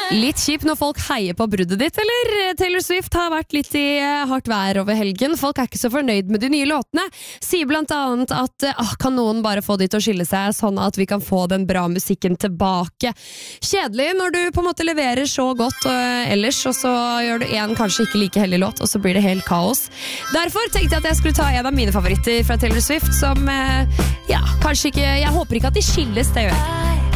Litt kjipt når folk heier på bruddet ditt, eller? Taylor Swift har vært litt i hardt vær over helgen. Folk er ikke så fornøyd med de nye låtene. Sier blant annet at kan noen bare få de til å skille seg, sånn at vi kan få den bra musikken tilbake. Kjedelig når du på en måte leverer så godt ellers, og så gjør du en kanskje ikke like heldig låt, og så blir det helt kaos. Derfor tenkte jeg at jeg skulle ta en av mine favoritter fra Taylor Swift, som kanskje ikke, jeg håper ikke at de skilles, det gjør jeg.